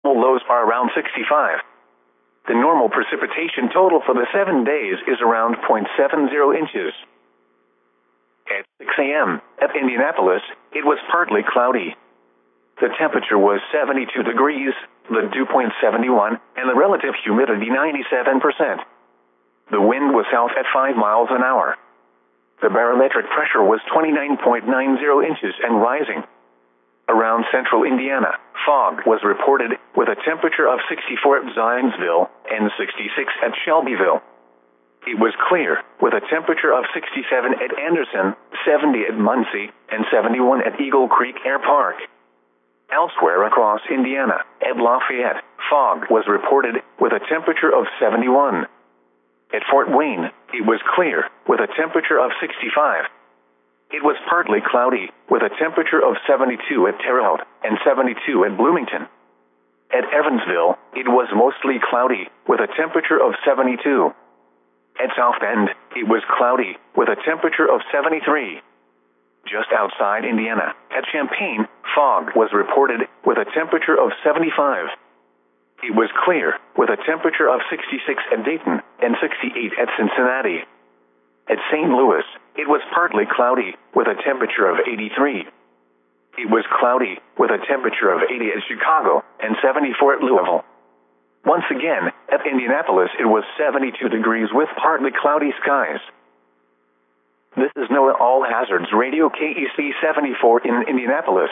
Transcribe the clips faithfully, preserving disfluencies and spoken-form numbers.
Lows are around sixty-five. The normal precipitation total for the seven days is around zero point seven zero inches. At six a m at Indianapolis, it was partly cloudy. The temperature was seventy-two degrees, the dew point seventy-one, and the relative humidity ninety-seven percent. The wind was south at five miles an hour. The barometric pressure was twenty-nine point nine zero inches and rising. Around central Indiana, fog was reported, with a temperature of sixty-four at Zionsville and sixty-six at Shelbyville. It was clear, with a temperature of sixty-seven at Anderson, seventy at Muncie, and seventy-one at Eagle Creek Air Park. Elsewhere across Indiana, at Lafayette, fog was reported, with a temperature of seventy-one. At Fort Wayne, it was clear, with a temperature of sixty-five. It was partly cloudy, with a temperature of seventy-two at Terre Haute and seventy-two at Bloomington. At Evansville, it was mostly cloudy, with a temperature of seventy-two. At South Bend, it was cloudy, with a temperature of seventy-three. Just outside Indiana, at Champaign, fog was reported, with a temperature of seventy-five. It was clear, with a temperature of sixty-six at Dayton and sixty-eight at Cincinnati. At Saint Louis, it was partly cloudy, with a temperature of eighty-three. It was cloudy, with a temperature of eighty at Chicago and seventy-four at Louisville. Once again, at Indianapolis, it was seventy-two degrees with partly cloudy skies. This is NOAA All Hazards Radio K E C seventy-four in Indianapolis.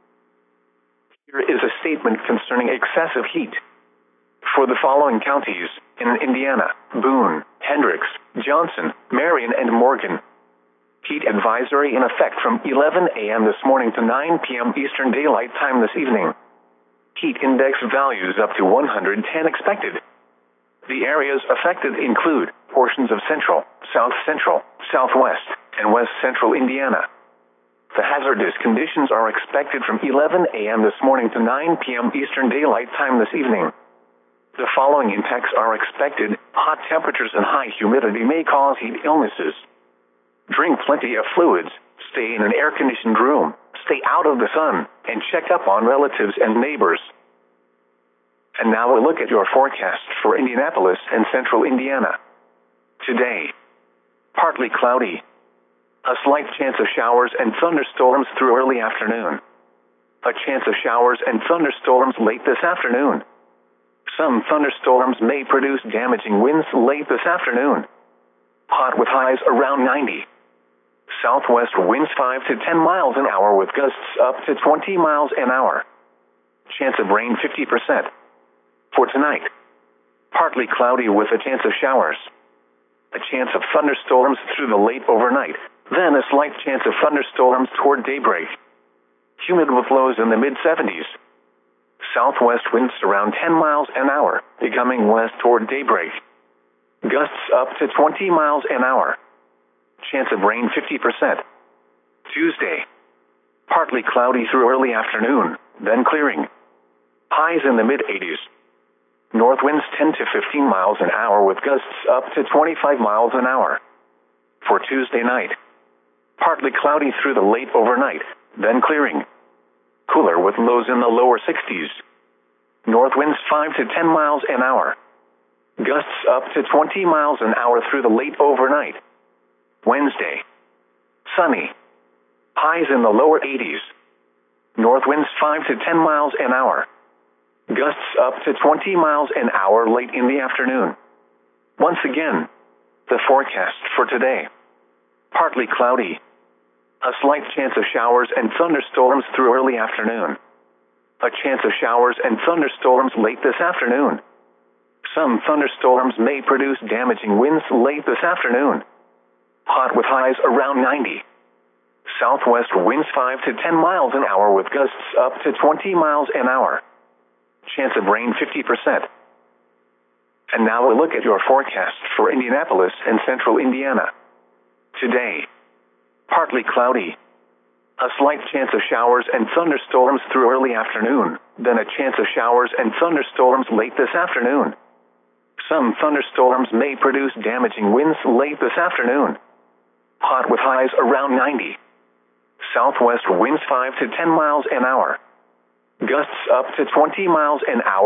Here is a statement concerning excessive heat. For the following counties, in Indiana, Boone, Hendricks, Johnson, Marion, and Morgan. Heat advisory in effect from eleven a m this morning to nine p m Eastern Daylight Time this evening. Heat index values up to one hundred ten expected. The areas affected include portions of central, south central, southwest, and west central Indiana. The hazardous conditions are expected from eleven a m this morning to nine p m Eastern Daylight Time this evening. The following impacts are expected. Hot temperatures and high humidity may cause heat illnesses. Drink plenty of fluids, stay in an air-conditioned room, stay out of the sun, and check up on relatives and neighbors. And now a look at your forecast for Indianapolis and central Indiana. Today, partly cloudy. A slight chance of showers and thunderstorms through early afternoon. A chance of showers and thunderstorms late this afternoon. Some thunderstorms may produce damaging winds late this afternoon. Hot with highs around ninety. Southwest winds five to ten miles an hour with gusts up to twenty miles an hour. Chance of rain fifty percent. For tonight, partly cloudy with a chance of showers. A chance of thunderstorms through the late overnight, then a slight chance of thunderstorms toward daybreak. Humid with lows in the mid seventies. Southwest winds around ten miles an hour, becoming west toward daybreak. Gusts up to twenty miles an hour. Chance of rain fifty percent. Tuesday, partly cloudy through early afternoon, then clearing. Highs in the mid eighties. North winds ten to fifteen miles an hour with gusts up to twenty-five miles an hour. For Tuesday night, partly cloudy through the late overnight, then clearing. Cooler with lows in the lower sixties. North winds five to ten miles an hour. Gusts up to twenty miles an hour through the late overnight. Wednesday, sunny. Highs in the lower eighties. North winds five to ten miles an hour. Gusts up to twenty miles an hour late in the afternoon. Once again, the forecast for today. Partly cloudy. A slight chance of showers and thunderstorms through early afternoon. A chance of showers and thunderstorms late this afternoon. Some thunderstorms may produce damaging winds late this afternoon. Hot with highs around ninety. Southwest winds five to ten miles an hour with gusts up to twenty miles an hour. Chance of rain fifty percent. And now a look at your forecast for Indianapolis and central Indiana. Today, partly cloudy. A slight chance of showers and thunderstorms through early afternoon, then a chance of showers and thunderstorms late this afternoon. Some thunderstorms may produce damaging winds late this afternoon. Hot with highs around ninety. Southwest winds five to ten miles an hour. Gusts up to twenty miles an hour.